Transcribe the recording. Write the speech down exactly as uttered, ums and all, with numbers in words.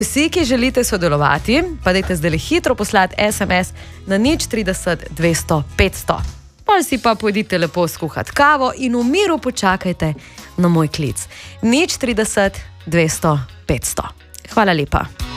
Vsi, ki želite sodelovati, pa dajte zdaj hitro poslati es em es na nič trideset dvesto petsto. Pol si pa pojdite lepo skuhati kavo in v miru počakajte na moj klic. nič trideset dvesto petsto. Hvala lepa.